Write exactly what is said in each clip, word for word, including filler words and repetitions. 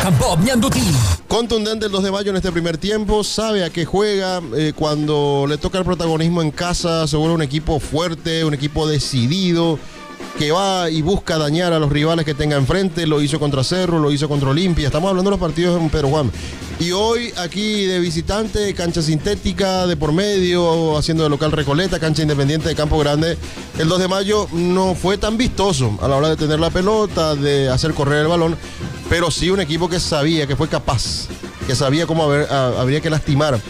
Bob Ñanduti. Contundente el dos de mayo en este primer tiempo, sabe a qué juega, eh, cuando le toca el protagonismo en casa, se vuelve un equipo fuerte, un equipo decidido, que va y busca dañar a los rivales que tenga enfrente. Lo hizo contra Cerro, lo hizo contra Olimpia. Estamos hablando de los partidos en Pedro Juan. Y hoy aquí de visitante, cancha sintética de por medio, haciendo de local Recoleta, cancha independiente de Campo Grande. El dos de mayo no fue tan vistoso a la hora de tener la pelota, de hacer correr el balón, pero sí un equipo que sabía, que fue capaz, que sabía cómo haber, a, habría que lastimar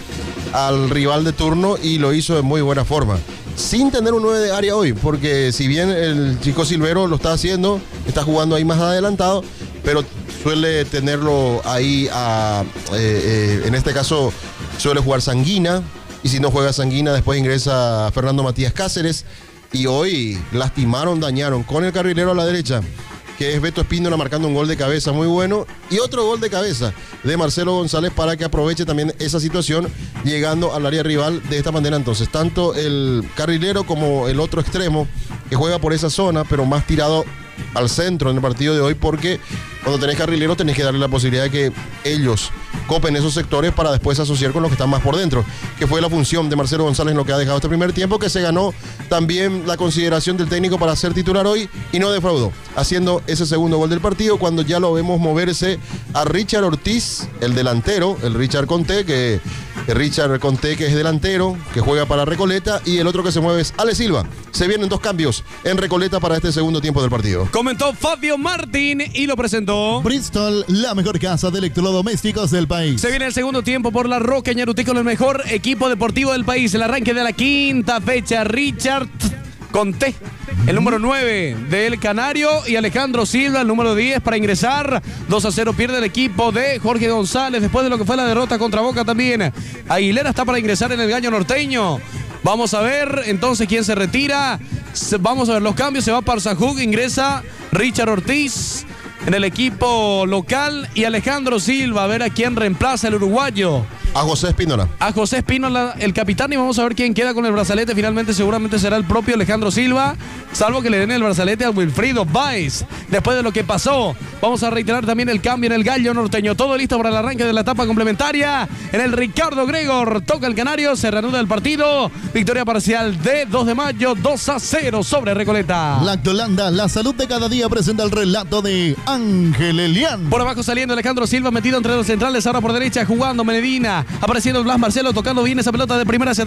al rival de turno, y lo hizo de muy buena forma. Sin tener un nueve de área hoy, porque si bien el chico Silvero lo está haciendo, está jugando ahí más adelantado, pero suele tenerlo ahí, a, eh, eh, en este caso suele jugar Sanguina, y si no juega Sanguina después ingresa Fernando Matías Cáceres, y hoy lastimaron, dañaron con el carrilero a la derecha, que es Beto Espíndola, marcando un gol de cabeza muy bueno, y otro gol de cabeza de Marcelo González para que aproveche también esa situación, llegando al área rival de esta manera. Entonces, tanto el carrilero como el otro extremo que juega por esa zona, pero más tirado al centro en el partido de hoy, porque cuando tenés carrilero tenés que darle la posibilidad de que ellos copen esos sectores para después asociar con los que están más por dentro, que fue la función de Marcelo González en lo que ha dejado este primer tiempo, que se ganó también la consideración del técnico para ser titular hoy, y no defraudó, haciendo ese segundo gol del partido, cuando ya lo vemos moverse a Richard Ortiz, el delantero, el Richard Conté, que el Richard Conté que es delantero, que juega para Recoleta, y el otro que se mueve es Ale Silva. Se vienen dos cambios en Recoleta para este segundo tiempo del partido. Comentó Fabio Martín y lo presentó Bristol, la mejor casa de electrodomésticos del país. Se viene el segundo tiempo por la Roca Ñanduti con el mejor equipo deportivo del país. El arranque de la quinta fecha, Richard Conté, el número nueve del Canario, y Alejandro Silva, el número diez, para ingresar. dos a cero pierde el equipo de Jorge González después de lo que fue la derrota contra Boca también. Aguilera está para ingresar en el Gallo Norteño. Vamos a ver entonces quién se retira. Vamos a ver los cambios. Se va para Sajuk, ingresa Richard Ortiz en el equipo local, y Alejandro Silva, a ver a quién reemplaza el uruguayo. A José Espínola. A José Espínola, el capitán, y vamos a ver quién queda con el brazalete. Finalmente seguramente será el propio Alejandro Silva, salvo que le den el brazalete a Wilfrido Baez después de lo que pasó. Vamos a reiterar también el cambio en el Gallo Norteño. Todo listo para el arranque de la etapa complementaria. En el Ricardo Gregor toca el Canario, se reanuda el partido. Victoria parcial de dos de mayo, dos a cero sobre Recoleta. Lactolanda, la salud de cada día, presenta el relato de Ángel Elián. Por abajo saliendo Alejandro Silva, metido entre los centrales, ahora por derecha jugando Medina. Apareciendo Blas Marcelo, tocando bien esa pelota de primera hacia